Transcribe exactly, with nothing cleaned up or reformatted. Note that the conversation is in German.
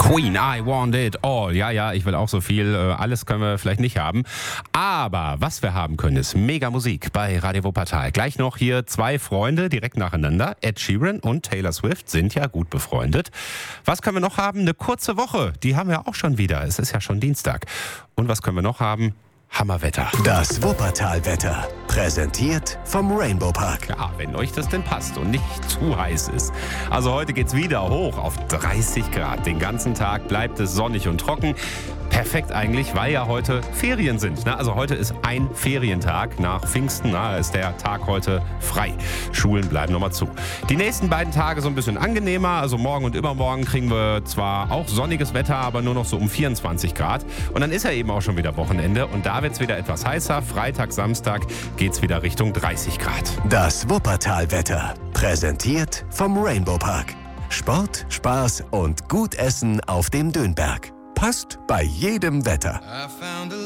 Queen, I want it all. Ja, ja, ich will auch so viel. Alles können wir vielleicht nicht haben. Aber was wir haben können, ist mega Musik bei Radio Wuppertal. Gleich noch hier zwei Freunde direkt nacheinander. Ed Sheeran und Taylor Swift sind ja gut befreundet. Was können wir noch haben? Eine kurze Woche. Die haben wir auch schon wieder. Es ist ja schon Dienstag. Und was können wir noch haben? Hammerwetter. Das Wuppertal-Wetter. Präsentiert vom Rainbow Park. Ja, wenn euch das denn passt und nicht zu heiß ist. Also heute geht's wieder hoch auf dreißig Grad. Den ganzen Tag bleibt es sonnig und trocken. Perfekt eigentlich, weil ja heute Ferien sind. Ne? Also heute ist ein Ferientag nach Pfingsten. Na, ist der Tag heute frei. Schulen bleiben nochmal zu. Die nächsten beiden Tage so ein bisschen angenehmer. Also morgen und übermorgen kriegen wir zwar auch sonniges Wetter, aber nur noch so um vierundzwanzig Grad. Und dann ist ja eben auch schon wieder Wochenende. Und da wird's wieder etwas heißer. Freitag, Samstag geht's wieder Richtung dreißig Grad. Das Wuppertal-Wetter. Präsentiert vom Rainbow Park. Sport, Spaß und gut Essen auf dem Dönberg. Passt bei jedem Wetter.